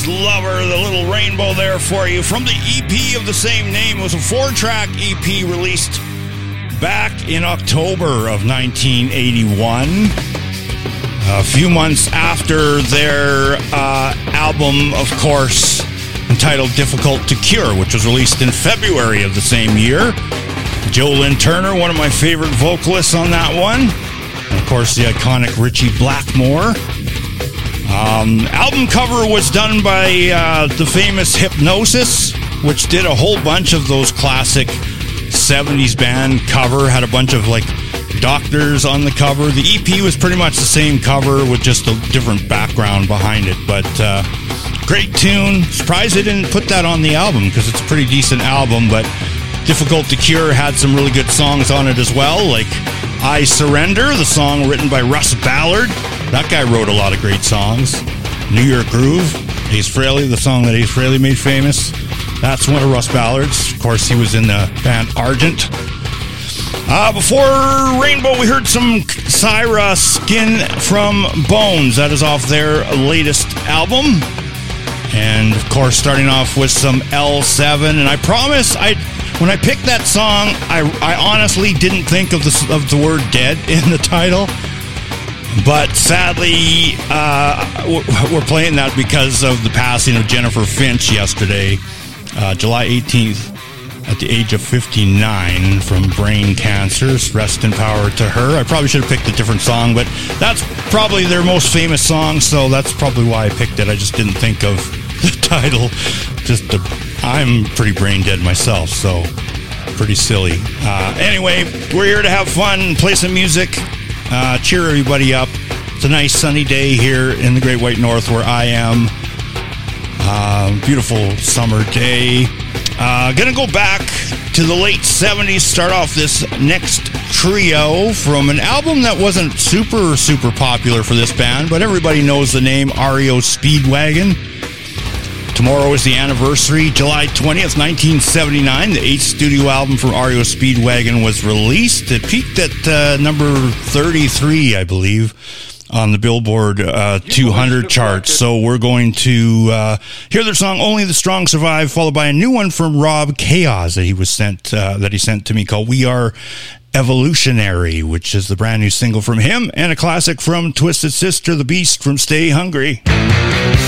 Lost Lover, the little rainbow there for you from the EP of the same name. It was a 4-track EP released back in October of 1981. A few months after their album, of course, entitled Difficult to Cure, which was released in February of the same year. Joe Lynn Turner, one of my favorite vocalists on that one. And of course, the iconic Richie Blackmore. Album cover was done by the famous Hypnosis, which did a whole bunch of those classic 70s band cover. Had a bunch of like doctors on the cover. The EP was pretty much the same cover with just a different background behind it. But great tune. Surprised they didn't put that on the album because it's a pretty decent album. But Difficult to Cure had some really good songs on it as well, like I Surrender, the song written by Russ Ballard. That guy wrote a lot of great songs. New York Groove, Ace Frehley, the song that Ace Frehley made famous. That's one of Russ Ballard's. Of course, he was in the band Argent. Before Rainbow, we heard some Syra, Skin from Bones. That is off their latest album. And, of course, starting off with some L7. And I promise, when I picked that song, I honestly didn't think of the word dead in the title. But sadly, we're playing that because of the passing of Jennifer Finch yesterday, July 18th, at the age of 59 from brain cancer. Rest in power to her. I probably should have picked a different song, but that's probably their most famous song, so that's probably why I picked it. I just didn't think of the title. I'm pretty brain dead myself, so pretty silly. Anyway, we're here to have fun, play some music, cheer everybody up. It's a nice sunny day here in the Great White North where I am. Beautiful summer day. Gonna go back to the late 70s, start off this next trio from an album that wasn't super popular for this band, but everybody knows the name REO Speedwagon. Tomorrow is the anniversary, July 20th, 1979. The 8th studio album from REO Speedwagon was released. It peaked at number 33, I believe, on the Billboard 200 charts. So we're going to hear their song "Only the Strong Survive," followed by a new one from Rob Chaos that he sent to me called "We Are Evolutionary," which is the brand new single from him, and a classic from Twisted Sister, The Beast from Stay Hungry.